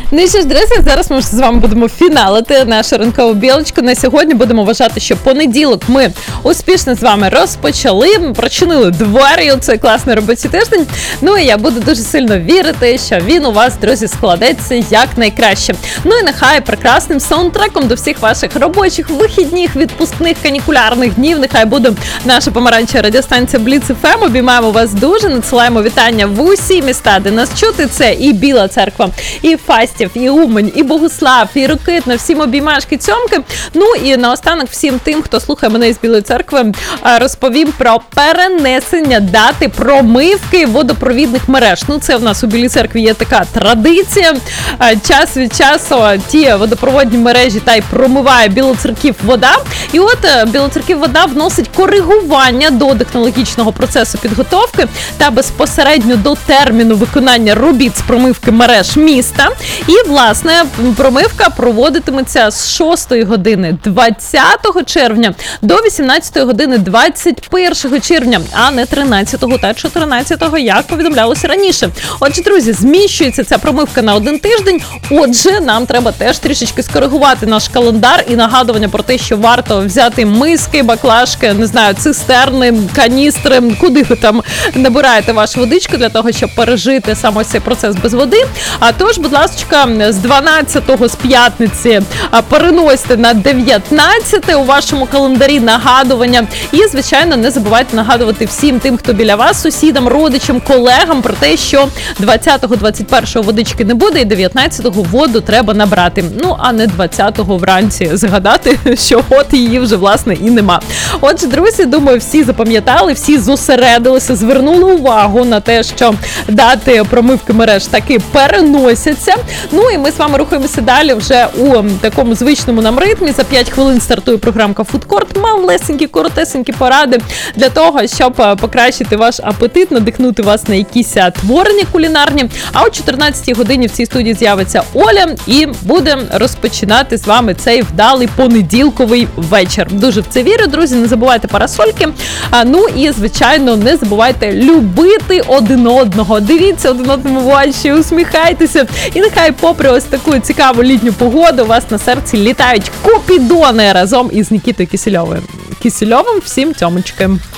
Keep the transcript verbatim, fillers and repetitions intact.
Ну і що ж, друзі, зараз ми з вами будемо фіналити нашу ранкову білочку. На сьогодні будемо вважати, що понеділок ми успішно з вами розпочали, прочинили двері у цей класний робочий тиждень. Ну і я буду дуже сильно вірити, що він у вас, друзі, складеться як найкраще. Ну і нехай прекрасним саундтреком до всіх ваших робочих, вихідних, відпускних, канікулярних днів нехай буде наша помаранчева радіостанція Бліц еф ем. Обіймаємо вас дуже, надсилаємо вітання в усі міста, де нас чути. Це і Біла Церква, і Фастів, і Умань, і Богуслав, і Рокитне, всім обіймашки, цьомки. Ну і наостанок всім тим, хто слухає мене із Білої Церкви, розповім про перенесення дати промивки водопровідних мереж. Ну це в нас у Білій Церкві є така традиція. Час від часу ті водопроводні мережі та й промиває Білоцерків вода. І от Білоцерків вода вносить коригування до технологічного процесу підготовки та безпосередньо до терміну виконання робіт з промивки мереж міста. І, власне, промивка проводитиметься з шостої години двадцятого червня до вісімнадцятої години двадцять першого червня, а не тринадцятого та чотирнадцятого, як повідомлялося раніше. Отже, друзі, зміщується ця промивка на один тиждень. Отже, нам треба теж трішечки скоригувати наш календар і нагадування про те, що варто взяти миски, баклажки, не знаю, цистерни, каністри, куди ви там набираєте вашу водичку для того, щоб пережити саме цей процес без води. А тож, будь ласка, з дванадцятого, з п'ятниці, переносьте на дев'ятнадцяте у вашому календарі нагадування. І, звичайно, не забувайте нагадувати всім тим, хто біля вас, сусідам, родичам, колегам про те, що двадцятого, двадцять першого водички не буде і дев'ятнадцятого воду треба набрати. Ну, а не двадцятого вранці згадати, що от її вже, власне, і нема. Отже, друзі, думаю, всі запам'ятали, всі зосередилися, звернули увагу на те, що дати промивки мереж таки переносяться. Ну і ми з вами рухаємося далі вже у такому звичному нам ритмі. За п'ять хвилин стартує програмка Фудкорт. Малесенькі, коротесенькі поради для того, щоб покращити ваш апетит, надихнути вас на якісь творення кулінарні. А о чотирнадцятій годині в цій студії з'явиться Оля і буде розпочинати з вами цей вдалий понеділковий вечір. Дуже в це вірю, друзі. Не забувайте парасольки. А, ну і, звичайно, не забувайте любити один одного. Дивіться один одному в очі, усміхайтеся. І нехай попри ось таку цікаву літню погоду у вас на серці літають купідони разом із Нікітою Кисельовим. Кисельовим всім тьомочки.